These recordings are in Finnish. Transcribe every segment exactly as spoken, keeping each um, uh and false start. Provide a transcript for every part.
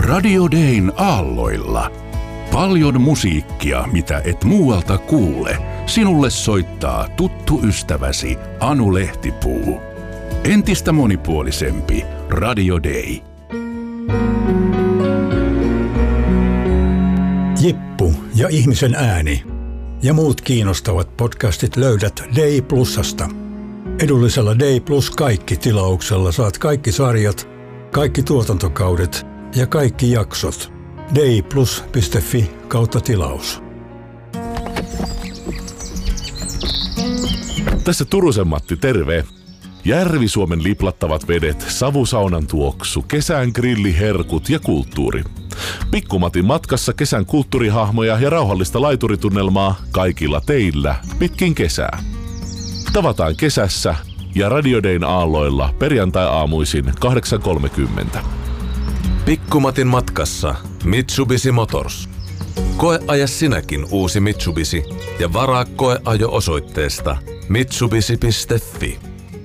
Radio Dayn aalloilla. Paljon musiikkia, mitä et muualta kuule. Sinulle soittaa tuttu ystäväsi Anu Lehtipuu. Entistä monipuolisempi Radio Day. Jippu ja ihmisen ääni ja muut kiinnostavat podcastit löydät Day Plusasta. Edullisella Day Plus kaikki -tilauksella saat kaikki sarjat, kaikki tuotantokaudet ja kaikki jaksot. dayplus piste fi kautta tilaus. Tässä Turusen Matti, terve! Järvi-Suomen liplattavat vedet, savusaunan tuoksu, kesän grilliherkut ja kulttuuri. Pikkumatin matkassa kesän kulttuurihahmoja ja rauhallista laituritunnelmaa kaikilla teillä pitkin kesää. Tavataan kesässä ja Radio Dayn aalloilla perjantai-aamuisin kahdeksan kolmekymmentä. Pikkumatin matkassa Mitsubishi Motors. Koeaja sinäkin uusi Mitsubishi ja varaa koeajo osoitteesta mitsubishi piste fi.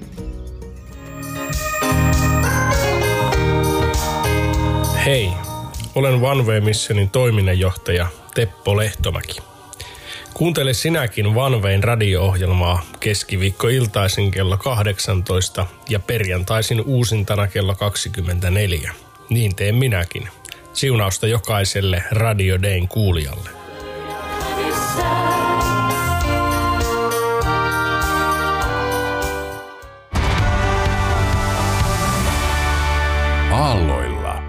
Hei, olen One Way Missionin toiminnanjohtaja Teppo Lehtomäki. Kuuntele sinäkin One Wayn radio-ohjelmaa keskiviikkoiltaisin kello kahdeksantoista ja perjantaisin uusintana kello kaksikymmentäneljä. Niin teen minäkin. Siunausta jokaiselle Radio Dayn kuulijalle. Aalloilla.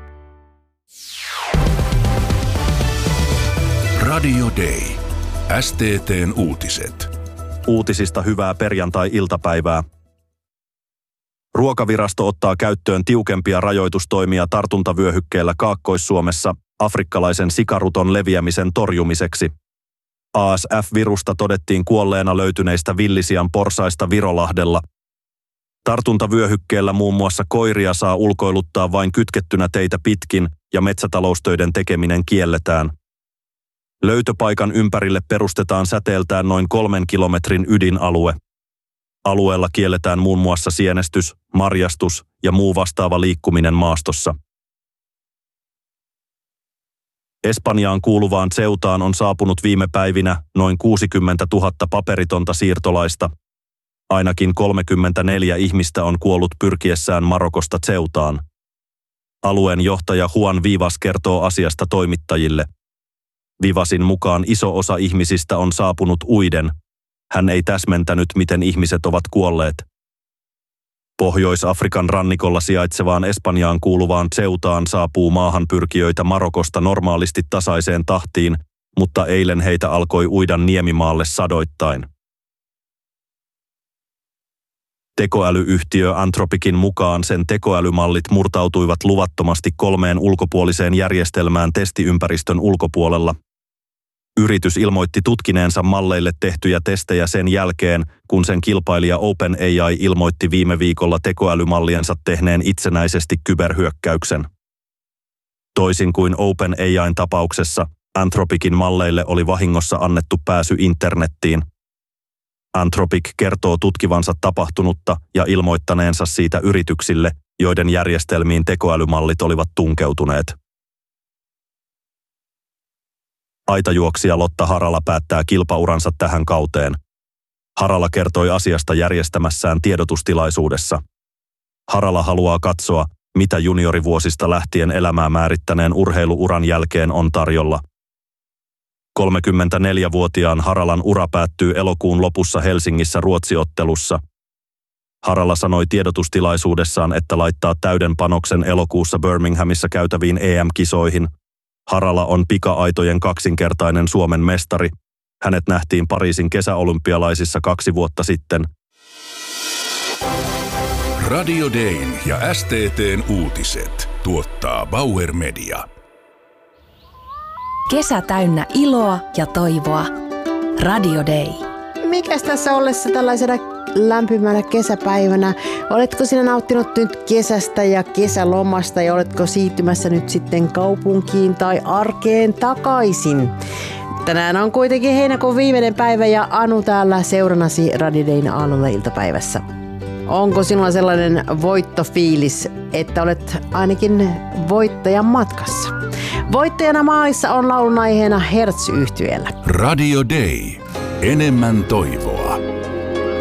Radio Day. S T T:n uutiset. Uutisista hyvää perjantai-iltapäivää. Ruokavirasto ottaa käyttöön tiukempia rajoitustoimia tartuntavyöhykkeellä Kaakkois-Suomessa afrikkalaisen sikaruton leviämisen torjumiseksi. A S F-virusta todettiin kuolleena löytyneistä villisian porsaista Virolahdella. Tartuntavyöhykkeellä muun muassa koiria saa ulkoiluttaa vain kytkettynä teitä pitkin ja metsätaloustöiden tekeminen kielletään. Löytöpaikan ympärille perustetaan säteeltään noin kolmen kilometrin ydinalue. Alueella kielletään muun muassa sienestys, marjastus ja muu vastaava liikkuminen maastossa. Espanjaan kuuluvaan Ceutaan on saapunut viime päivinä noin kuusikymmentätuhatta paperitonta siirtolaista. Ainakin kolmekymmentäneljä ihmistä on kuollut pyrkiessään Marokosta Ceutaan. Alueen johtaja Juan Vivas kertoo asiasta toimittajille. Vivasin mukaan iso osa ihmisistä on saapunut uiden. Hän ei täsmentänyt, miten ihmiset ovat kuolleet. Pohjois-Afrikan rannikolla sijaitsevaan Espanjaan kuuluvaan Ceutaan saapuu maahanpyrkijöitä Marokosta normaalisti tasaiseen tahtiin, mutta eilen heitä alkoi uida niemimaalle sadoittain. Tekoälyyhtiö Anthropicin mukaan sen tekoälymallit murtautuivat luvattomasti kolmeen ulkopuoliseen järjestelmään testiympäristön ulkopuolella. Yritys ilmoitti tutkineensa malleille tehtyjä testejä sen jälkeen, kun sen kilpailija OpenAI ilmoitti viime viikolla tekoälymalliensa tehneen itsenäisesti kyberhyökkäyksen. Toisin kuin OpenAIn tapauksessa, Anthropicin malleille oli vahingossa annettu pääsy internettiin. Anthropic kertoo tutkivansa tapahtunutta ja ilmoittaneensa siitä yrityksille, joiden järjestelmiin tekoälymallit olivat tunkeutuneet. Aitajuoksija Lotta Harala päättää kilpauransa tähän kauteen. Harala kertoi asiasta järjestämässään tiedotustilaisuudessa. Harala haluaa katsoa, mitä juniorivuosista lähtien elämää määrittäneen urheiluuran jälkeen on tarjolla. kolmekymmentäneljävuotiaan Haralan ura päättyy elokuun lopussa Helsingissä Ruotsi-ottelussa. Harala sanoi tiedotustilaisuudessaan, että laittaa täyden panoksen elokuussa Birminghamissa käytäviin E M-kisoihin. Harala on pika-aitojen kaksinkertainen Suomen mestari. Hänet nähtiin Pariisin kesäolympialaisissa kaksi vuotta sitten. Radio Dayn ja S T T:n uutiset tuottaa Bauer Media. Kesä täynnä iloa ja toivoa. Radio Day. Mikäs tässä ollessa tällaisena lämpimänä kesäpäivänä? Oletko sinä nauttinut nyt kesästä ja kesälomasta ja oletko siirtymässä nyt sitten kaupunkiin tai arkeen takaisin? Tänään on kuitenkin heinäkuun viimeinen päivä ja Anu täällä seurannasi Radio Dayn aamulla iltapäivässä. Onko sinulla sellainen voittofiilis, että olet ainakin voittajan matkassa? Voittajana maalissa on laulun aiheena Hertz-yhtyeellä. Radio Day. Enemmän toivoa.